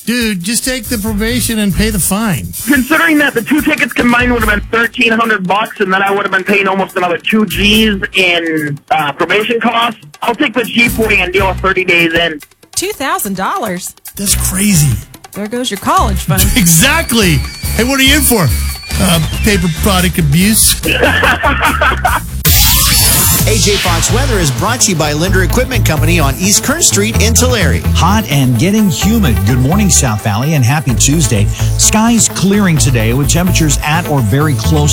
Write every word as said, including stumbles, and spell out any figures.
Dude, just take the probation and pay the fine. Considering that the two tickets combined would have been thirteen hundred bucks, and then I would have been paying almost another two G's in uh, probation costs, I'll take the G forty and deal with thirty days in. two thousand dollars? That's crazy. There goes your college fund. Exactly. Hey, what are you in for? Uh, paper product abuse. A J Fox Weather is brought to you by Linder Equipment Company on East Kern Street in Tulare. Hot and getting humid. Good morning, South Valley, and happy Tuesday. Skies clearing today with temperatures at or very close